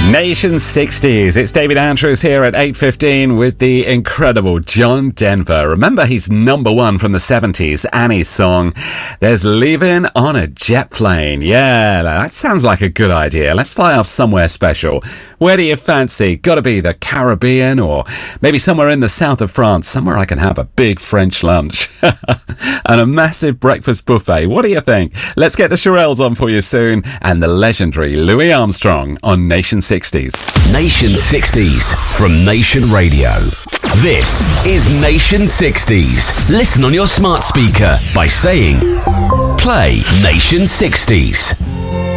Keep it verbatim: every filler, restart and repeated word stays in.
Nation sixties. It's David Andrews here at eight fifteen with the incredible John Denver. Remember, he's number one from the seventies. Annie's song, There's Leaving on a Jet Plane. Yeah, that sounds like a good idea. Let's fly off somewhere special. Where do you fancy? Gotta be the Caribbean or maybe somewhere in the south of France, somewhere I can have a big French lunch and a massive breakfast buffet. What do you think? Let's get the Shirelles on for you soon and the legendary Louis Armstrong on Nation sixties. Nation sixties from Nation Radio. This is Nation sixties. Listen on your smart speaker by saying, play Nation sixties.